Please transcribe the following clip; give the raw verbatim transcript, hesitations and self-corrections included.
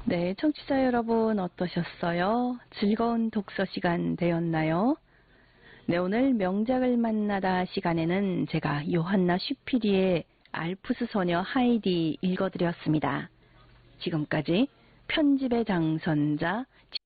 네, 청취자 여러분 어떠셨어요? 즐거운 독서 시간 되었나요? 네, 오늘 명작을 만나다 시간에는 제가 요한나 슈피리의 알프스 소녀 하이디 읽어드렸습니다. 지금까지 편집의 장선자